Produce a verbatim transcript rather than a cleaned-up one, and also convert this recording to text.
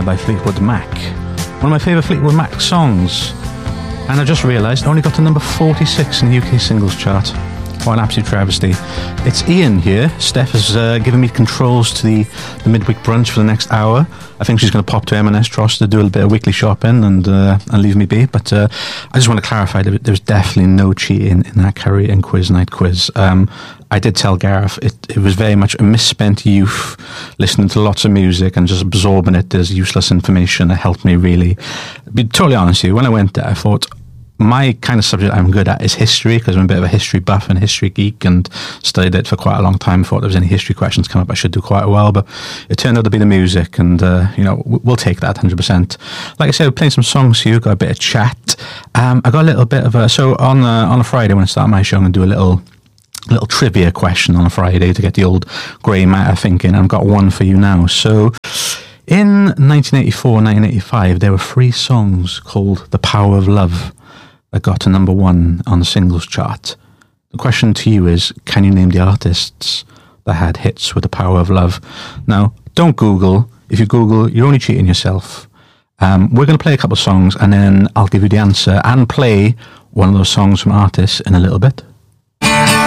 there by Fleetwood Mac. One of my favourite Fleetwood Mac songs. And I just realised I only got to number forty-six in the U K singles chart. What an absolute travesty. It's Ian here. Steph has uh, given me controls to the, the midweek brunch for the next hour. I think she's going to pop to M and S Tross to do a little bit of weekly shopping and uh, and leave me be. But uh, I just want to clarify that there's definitely no cheating in that Curry and Quiz Night quiz. Um, I did tell Gareth it, it was very much a misspent youth listening to lots of music and just absorbing it as useless information. It helped me really. To be totally honest with you, when I went there, I thought, my kind of subject I'm good at is history, because I'm a bit of a history buff and history geek and studied it for quite a long time. Thought there was any history questions come up, I should do quite well, but it turned out to be the music, and uh, you know, we'll take that one hundred percent. Like I said, we're playing some songs for you, got a bit of chat. Um, I got a little bit of a, so on uh, on a Friday when I start my show, I'm going to do a little little trivia question on a Friday to get the old grey matter thinking. I've got one for you now. So in nineteen eighty-four and nineteen eighty-five, there were three songs called The Power of Love that got to number one on the singles chart. The question to you is, can you name the artists that had hits with The Power of Love? Now, don't Google. If you Google, you're only cheating yourself. Um, we're going to play a couple of songs, and then I'll give you the answer and play one of those songs from artists in a little bit.